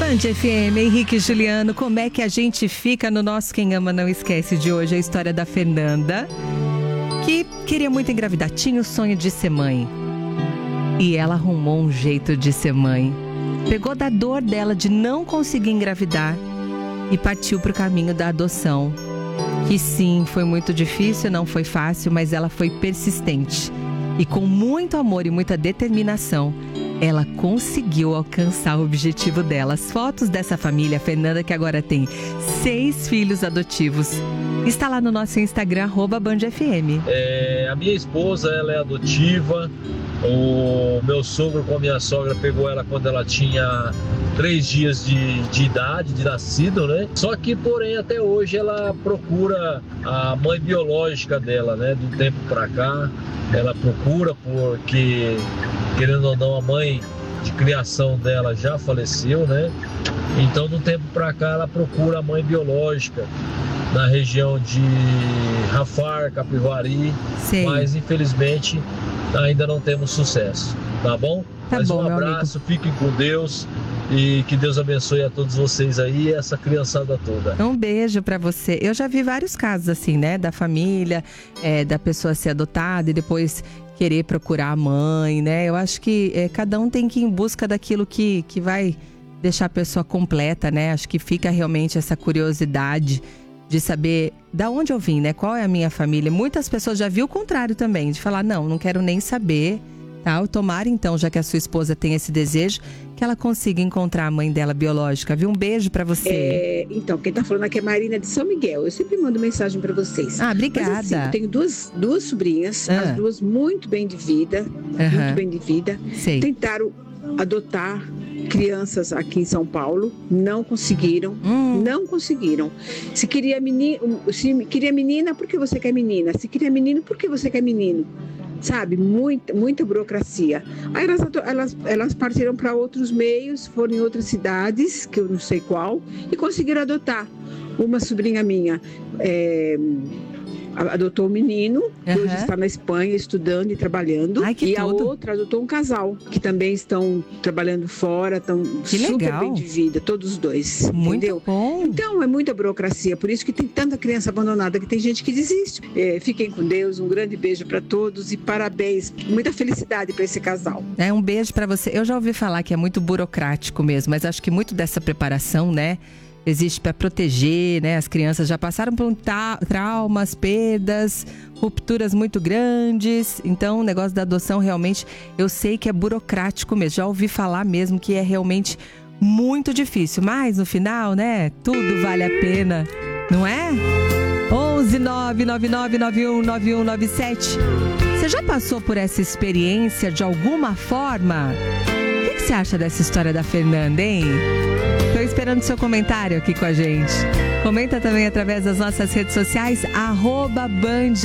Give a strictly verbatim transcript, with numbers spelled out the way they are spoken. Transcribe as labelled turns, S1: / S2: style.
S1: Band F M, Henrique e Juliano, como é que a gente fica no nosso Quem Ama Não Esquece de hoje? A história da Fernanda, que queria muito engravidar, tinha o sonho de ser mãe. E ela arrumou um jeito de ser mãe. Pegou da dor dela de não conseguir engravidar e partiu para o caminho da adoção. Que sim, foi muito difícil, não foi fácil, mas ela foi persistente. E com muito amor e muita determinação, ela conseguiu alcançar o objetivo dela. As fotos dessa família, a Fernanda, que agora tem seis filhos adotivos, está lá no nosso Instagram, arroba Band F M.
S2: É, a minha esposa, ela é adotiva. O meu sogro com a minha sogra pegou ela quando ela tinha três dias de, de idade, de nascido, né? Só que, porém, até hoje ela procura a mãe biológica dela, né? Do tempo pra cá, ela procura porque, querendo ou não, a mãe de criação dela já faleceu, né? Então, do tempo pra cá, ela procura a mãe biológica na região de Rafar, Capivari, Sim. mas infelizmente ainda não temos sucesso, tá bom?
S1: Tá
S2: Mas
S1: bom,
S2: um abraço, fiquem com Deus e que Deus abençoe a todos vocês aí e essa criançada toda.
S1: Um beijo pra você. Eu já vi vários casos assim, né? Da família, é, da pessoa ser adotada e depois querer procurar a mãe, né? Eu acho que é, cada um tem que ir em busca daquilo que, que vai deixar a pessoa completa, né? Acho que fica realmente essa curiosidade de saber da onde eu vim, né? Qual é a minha família. Muitas pessoas já viram o contrário também, de falar, não, não quero nem saber, tá? Tomara então, já que a sua esposa tem esse desejo, que ela consiga encontrar a mãe dela biológica, viu? Um beijo pra você.
S3: É, então, quem tá falando aqui é Marina de São Miguel. Eu sempre mando mensagem pra vocês.
S1: Ah, obrigada.
S3: Mas, assim, eu tenho duas, duas sobrinhas,
S1: ah.
S3: as duas muito bem de vida,
S1: uhum.
S3: muito bem de vida.
S1: Sei.
S3: Tentaram adotar crianças aqui em São Paulo, não conseguiram, hum. não conseguiram. Se queria menina, se queria menina, por que você quer menina? Se queria menino, por que você quer menino? Sabe, muita, muita burocracia. Aí elas, elas, elas partiram para outros meios, foram em outras cidades, que eu não sei qual, e conseguiram adotar. Uma sobrinha minha é, adotou um menino, que uhum. hoje está na Espanha estudando e trabalhando.
S1: Ai, que
S3: e
S1: tudo.
S3: a outra adotou um casal, que também estão trabalhando fora, estão super
S1: legal.
S3: bem de vida, todos os dois.
S1: Muito
S3: entendeu?
S1: bom.
S3: Então, é muita burocracia, por isso que tem tanta criança abandonada, que tem gente que desiste. É, fiquem com Deus, um grande beijo para todos e parabéns, muita felicidade para esse casal.
S1: É, um beijo para você. Eu já ouvi falar que é muito burocrático mesmo, mas acho que muito dessa preparação, né? Existe para proteger, né? As crianças já passaram por um ta- traumas, perdas, rupturas muito grandes. Então, o negócio da adoção realmente, eu sei que é burocrático mesmo. Já ouvi falar mesmo que é realmente muito difícil. Mas, no final, né? Tudo vale a pena, não é? onze nove nove nove nove um nove um nove sete. Você já passou por essa experiência de alguma forma? O que, que você acha dessa história da Fernanda, hein? Estou esperando seu comentário aqui com a gente. Comenta também através das nossas redes sociais, arroba Band